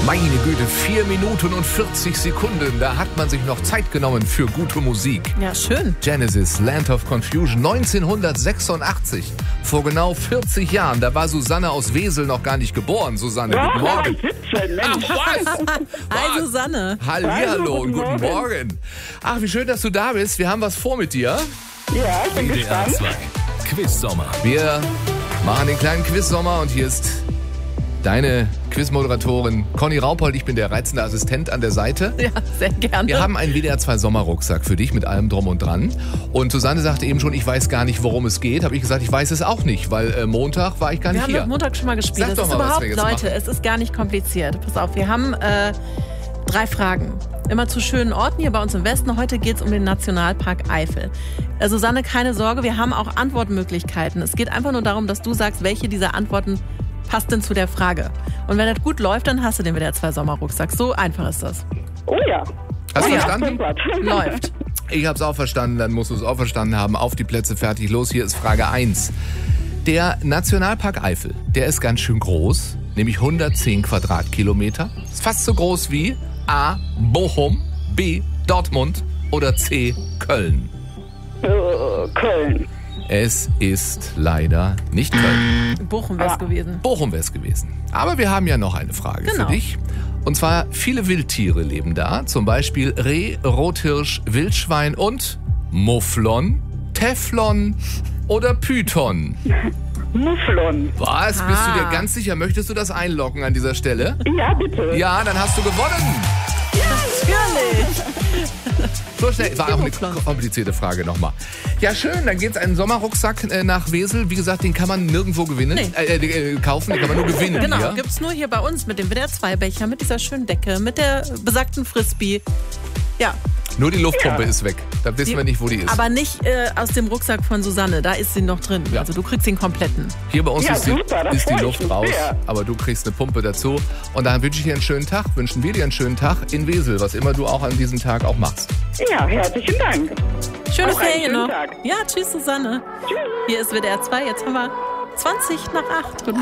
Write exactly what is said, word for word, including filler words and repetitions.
Meine Güte, vier Minuten und vierzig Sekunden. Da hat man sich noch Zeit genommen für gute Musik. Ja, schön. Genesis, Land of Confusion, neunzehnhundertsechsundachtzig. Vor genau vierzig Jahren. Da war Susanne aus Wesel noch gar nicht geboren. Susanne, Ja, guten Morgen. siebzehn, Mensch. Ach, was? Hi, Susanne. Hallihallo und Guten guten Morgen. Ach, wie schön, dass du da bist. Wir haben was vor mit dir. Ja, ich bin W D R gespannt. zwei Quiz-Sommer. Wir machen den kleinen Quiz-Sommer und hier ist deine Quizmoderatorin Conny Raupold. Ich bin der reizende Assistent an der Seite. Ja, sehr gerne. Wir haben einen W D R zwei Sommerrucksack für dich mit allem drum und dran. Und Susanne sagte eben schon, ich weiß gar nicht, worum es geht. Habe ich gesagt, ich weiß es auch nicht, weil äh, Montag war ich gar wir nicht haben hier. doch Montag schon mal gespielt. Sag Es doch ist mal, was überhaupt, wir jetzt Leute, machen. es ist gar nicht kompliziert. Pass auf, wir haben äh, drei Fragen. Immer zu schönen Orten hier bei uns im Westen. Heute geht es um den Nationalpark Eifel. Äh, Susanne, keine Sorge, wir haben auch Antwortmöglichkeiten. Es geht einfach nur darum, dass du sagst, welche dieser Antworten passt denn zu der Frage. Und wenn das gut läuft, dann hast du den W D R zwei Sommerrucksack. So einfach ist das. Oh ja. Hast du oh ja, verstanden? Gott. Läuft. Ich habe es auch verstanden, dann musst du es auch verstanden haben. Auf die Plätze, fertig, los. Hier ist Frage eins. Der Nationalpark Eifel, der ist ganz schön groß, nämlich hundertzehn Quadratkilometer. Ist fast so groß wie A. Bochum, B. Dortmund oder C. Köln. Äh, Köln. Es ist leider nicht Köln. Bochum wäre es gewesen. Bochum wäre es gewesen. Aber wir haben ja noch eine Frage Genau. für dich. Und zwar, viele Wildtiere leben da. Zum Beispiel Reh, Rothirsch, Wildschwein und Mufflon, Teflon oder Python. Mufflon. Was? Bist du dir Ah. ganz sicher? Möchtest du das einloggen an dieser Stelle? Ja, bitte. Ja, dann hast du gewonnen. Natürlich. So schnell. War auch eine Mufflon. komplizierte Frage nochmal. Ja, schön. Dann geht's einen Sommerrucksack äh, nach Wesel. Wie gesagt, den kann man nirgendwo gewinnen. Nee. Äh, äh, kaufen, den kann man nur gewinnen. Genau, hier. gibt's nur hier bei uns mit dem W D R zwei Becher, mit dieser schönen Decke, mit der besagten Frisbee. Ja, Nur die Luftpumpe Ja. ist weg. Da wissen Die- wir nicht, wo die ist. aber nicht äh, aus dem Rucksack von Susanne, da ist sie noch drin. Ja. Also du kriegst den kompletten. Hier bei uns Ja, ist, die, super, da ist die freu ich Luft mich raus, sehr. aber du kriegst eine Pumpe dazu. Und dann wünsche ich dir einen schönen Tag, wünschen wir dir einen schönen Tag in Wesel, was immer du auch an diesem Tag auch machst. Ja, herzlichen Dank. Schöne Auch einen Ferien schönen noch. Tag. Ja, tschüss Susanne. Tschüss. Hier ist W D R zwei, jetzt haben wir zwanzig nach acht. Guten